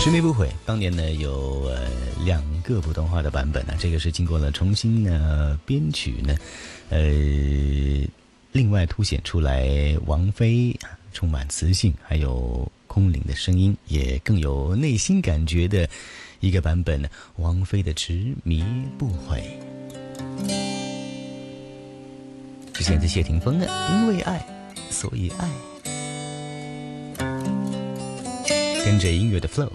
执迷不悔当年呢有2个普通话的版本呢，这个是经过了重新编曲呢，另外凸显出来王菲充满磁性还有空灵的声音，也更有内心感觉的一个版本，王菲的执迷不悔。之前是谢霆锋的因为爱所以爱，跟着音乐的 flow